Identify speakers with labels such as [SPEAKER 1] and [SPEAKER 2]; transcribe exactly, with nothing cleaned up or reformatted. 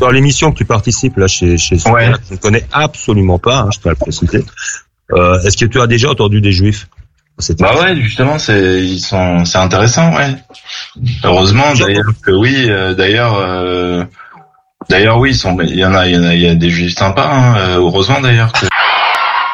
[SPEAKER 1] dans l'émission que tu participes là chez chez
[SPEAKER 2] Ouais.
[SPEAKER 1] je ne connais absolument pas, hein, je te le préciser. Euh, est-ce que tu as déjà entendu des juifs? Cette
[SPEAKER 2] Bah ouais, justement, c'est ils sont c'est intéressant, ouais. Heureusement d'ailleurs que oui, euh, d'ailleurs euh, d'ailleurs oui, ils sont il y en a il y en a il y a des juifs sympas, hein, euh, heureusement d'ailleurs que